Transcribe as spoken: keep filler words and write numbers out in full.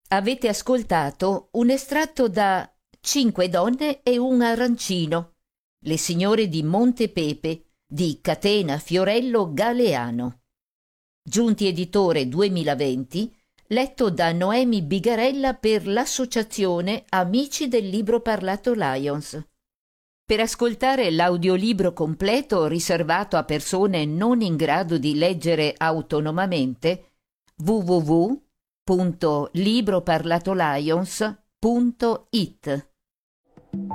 Avete ascoltato un estratto da Cinque donne e un arancino, le signore di Montepepe di Catena Fiorello Galeano. Giunti editore duemilaventi, letto da Noemi Bigarella per l'associazione Amici del Libro Parlato Lions. Per ascoltare l'audiolibro completo riservato a persone non in grado di leggere autonomamente, w w w punto libroparlatolions punto it